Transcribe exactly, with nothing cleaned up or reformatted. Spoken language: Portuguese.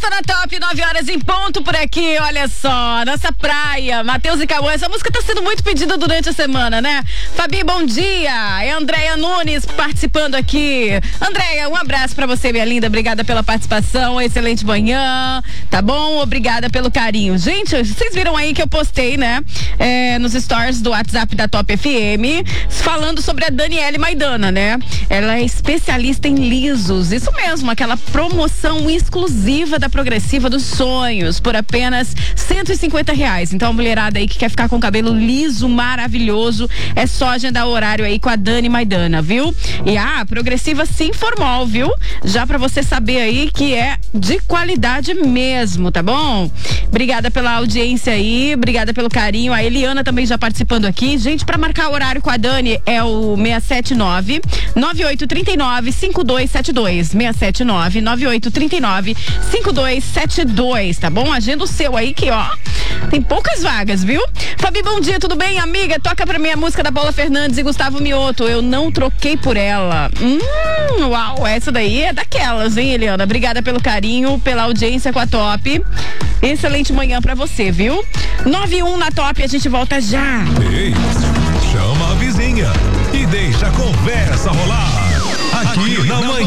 Sexta na Top, nove horas em ponto por aqui, olha só, nossa praia, Matheus e Cauã, essa música tá sendo muito pedida durante a semana, né? Fabi, bom dia, é Andréia Nunes participando aqui. Andréia, um abraço pra você, minha linda, obrigada pela participação, excelente manhã, tá bom? Obrigada pelo carinho. Gente, vocês viram aí que eu postei, né, é, nos stories do WhatsApp da Top F M, falando sobre a Daniele Maidana, né? Ela é especialista em lisos, isso mesmo, aquela promoção exclusiva da Progressiva dos Sonhos, por apenas cento e cinquenta reais. Então, a mulherada aí que quer ficar com o cabelo liso, maravilhoso, é só agendar o horário aí com a Dani Maidana, viu? E a Progressiva se informou, viu? Já pra você saber aí que é de qualidade mesmo, tá bom? Obrigada pela audiência aí, obrigada pelo carinho. A Eliana também já participando aqui. Gente, pra marcar o horário com a Dani é o seis sete nove, nove oito três nove, cinco dois sete dois. seis sete nove, nove oito três nove, cinco dois sete dois, tá bom? Agenda o seu aí que, ó, tem poucas vagas, viu? Fabi, bom dia, tudo bem, amiga? Toca pra mim a música da Paula Fernandes e Gustavo Mioto. Eu não troquei por ela. Hum, uau, essa daí é daquelas, hein, Eliana? Obrigada pelo carinho, pela audiência com a Top. Excelente manhã pra você, viu? nove e um na Top, a gente volta já. Ei, chama a vizinha e deixa a conversa rolar. Aqui, Aqui na manhã.